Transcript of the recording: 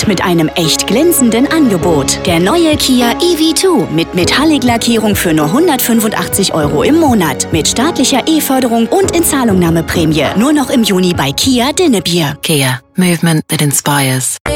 mit einem echt glänzenden Angebot. Der neue Kia EV2 mit Metallic-Lackierung für nur 185 € im Monat. Mit staatlicher E-Förderung und Inzahlungnahmeprämie. Nur noch im Juni bei Kia Dinnebier. Kia. Movement that inspires.